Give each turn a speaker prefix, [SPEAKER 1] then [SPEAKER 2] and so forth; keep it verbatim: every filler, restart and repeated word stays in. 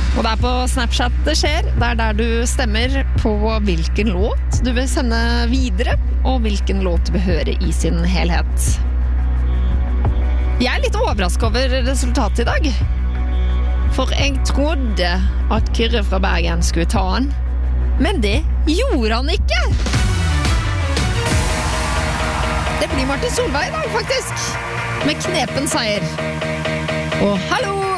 [SPEAKER 1] Og det er på Snapchat det skjer. Det er der du stemmer på hvilken låt du vil sende videre, og hvilken låt du vil høre i sin helhet. Jeg er litt overrasket over resultatet i dag. For jeg trodde at Kyrre fra Bergen skulle ta han. Men det gjorde han ikke! Det blir Martin Solveig i dag, faktisk. Med knepen seier. Og hallo!